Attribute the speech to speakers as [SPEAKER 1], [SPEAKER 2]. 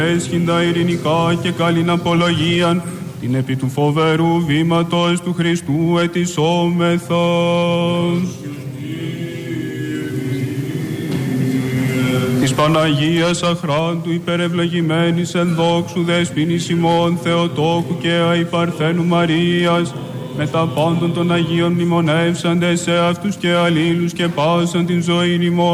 [SPEAKER 1] έσχυντα ειρηνικά και καλήν απολογίαν, την επί του φοβερού βήματος του Χριστού ετισόμεθα. Της Παναγίας Αχράντου υπερευλογημένης εν δόξου δέσποινης ημών Θεοτόκου και αϊπαρθένου Μαρίας, με τα πάντων των Αγίων μνημονεύσαντες σε αυτούς και αλλήλους και πάσαν την ζωή ημών